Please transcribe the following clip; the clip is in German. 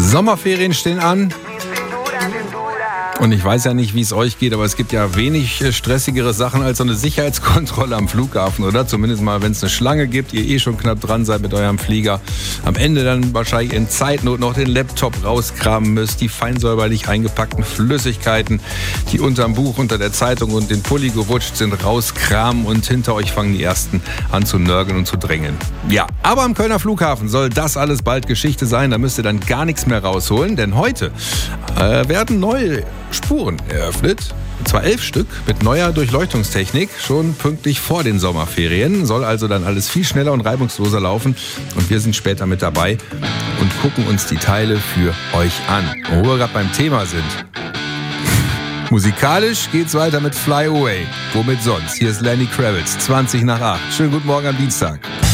Sommerferien stehen an. Und ich weiß ja nicht, wie es euch geht, aber es gibt ja wenig stressigere Sachen als so eine Sicherheitskontrolle am Flughafen, oder? Zumindest mal, wenn es eine Schlange gibt, ihr schon knapp dran seid mit eurem Flieger. Am Ende dann wahrscheinlich in Zeitnot noch den Laptop rauskramen müsst, die feinsäuberlich eingepackten Flüssigkeiten, die unterm Buch, unter der Zeitung und den Pulli gerutscht sind, rauskramen und hinter euch fangen die Ersten an zu nörgeln und zu drängeln. Ja, aber am Kölner Flughafen soll das alles bald Geschichte sein, da müsst ihr dann gar nichts mehr rausholen, denn heute werden neue Spuren eröffnet. Und zwar 11 Stück mit neuer Durchleuchtungstechnik, schon pünktlich vor den Sommerferien. Soll also dann alles viel schneller und reibungsloser laufen. Und wir sind später mit dabei und gucken uns die Teile für euch an. Und wo wir gerade beim Thema sind. Musikalisch geht's weiter mit Fly Away. Womit sonst? Hier ist Lenny Kravitz, 20 nach 8. Schönen guten Morgen am Dienstag.